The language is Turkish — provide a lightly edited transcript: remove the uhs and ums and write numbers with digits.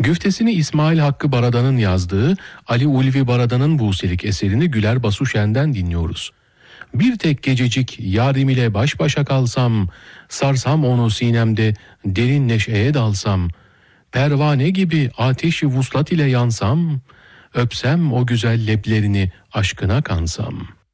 Güftesini İsmail Hakkı Baradan'ın yazdığı Ali Ulvi Baradan'ın Buselik eserini Güler Basuşen'den dinliyoruz. Bir tek gececik yarim ile baş başa kalsam, sarsam onu sinemde derin neşeye dalsam, pervane gibi ateşi vuslat ile yansam, öpsem o güzel leplerini aşkına kansam.''